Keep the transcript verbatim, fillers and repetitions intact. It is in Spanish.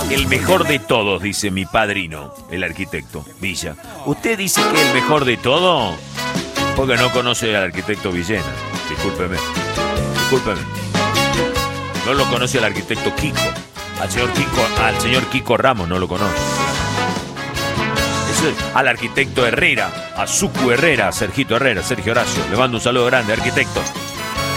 El mejor de todos, dice mi padrino, el arquitecto Villa. ¿Usted dice que el mejor de todo? Porque no conoce al arquitecto Villena. Discúlpeme. Discúlpeme. No lo conoce al arquitecto Kiko. Al señor Kiko, al señor Kiko Ramos no lo conoce. Eso es, al arquitecto Herrera, a Sucu Herrera, a Sergito Herrera, Sergio Horacio. Le mando un saludo grande, arquitecto.